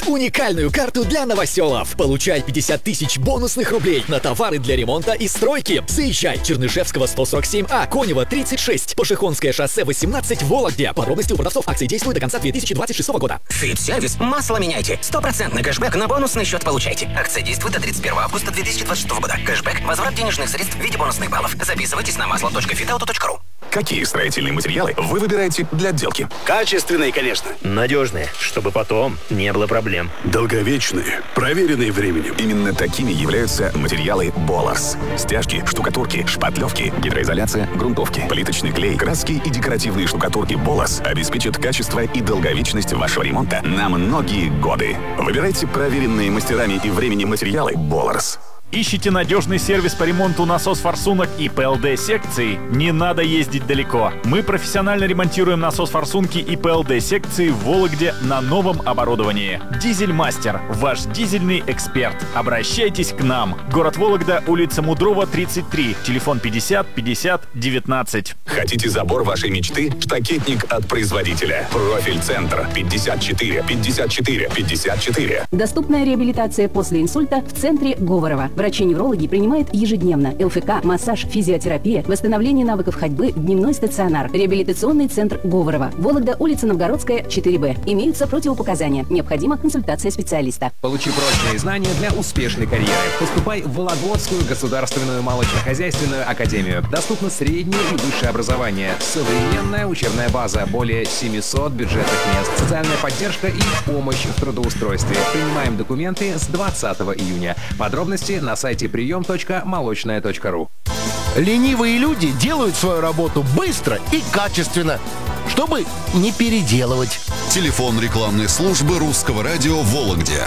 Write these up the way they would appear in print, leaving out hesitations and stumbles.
Уникальную карту для новоселов. Получай 50 тысяч бонусных рублей на товары для ремонта и стройки. Заезжай. Чернышевского 147А, Конева 36, Пашихонское шоссе 18, Вологде. Подробности у продавцов. Акции действуют до конца 2026 года. Фит-сервис. Масло меняйте. 100% кэшбэк на бонусный счет получайте. Акция действует до 31 августа 2026 года. Кэшбэк. Возврат денежных средств в виде бонусных баллов. Записывайтесь на масло.fitauto.ru. Какие строительные материалы вы выбираете для отделки? Качественные, конечно. Надежные, чтобы потом не было проблем. Долговечные, проверенные временем. Именно такими являются материалы Боларс. Стяжки, штукатурки, шпатлевки, гидроизоляция, грунтовки, плиточный клей, краски и декоративные штукатурки Боларс обеспечат качество и долговечность вашего ремонта на многие годы. Выбирайте проверенные мастерами и временем материалы Боларс. Ищите надежный сервис по ремонту насос-форсунок и ПЛД-секций? Не надо ездить далеко. Мы профессионально ремонтируем насос-форсунки и ПЛД-секции в Вологде на новом оборудовании. Дизель-мастер. Ваш дизельный эксперт. Обращайтесь к нам. Город Вологда, улица Мудрова, 33. Телефон 50 50 19. Хотите забор вашей мечты? Штакетник от производителя. Профиль-центр 54 54 54. Доступная реабилитация после инсульта в центре Говорова. Врачи-неврологи принимают ежедневно ЛФК, массаж, физиотерапия, восстановление навыков ходьбы, дневной стационар. Реабилитационный центр Говорова. Вологда, улица Новгородская, 4Б. Имеются противопоказания. Необходима консультация специалиста. Получи прочные знания для успешной карьеры. Поступай в Вологодскую государственную молочно-хозяйственную академию. Доступно среднее и высшее образование. Современная учебная база. Более 700 бюджетных мест. Социальная поддержка и помощь в трудоустройстве. Принимаем документы с 20 июня. Подробности на сайте прием.молочная.ру. Ленивые люди делают свою работу быстро и качественно, чтобы не переделывать. Телефон рекламной службы Русского радио в Вологде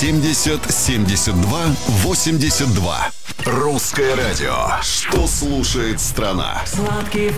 70 72 82. Русское радио. Что слушает страна?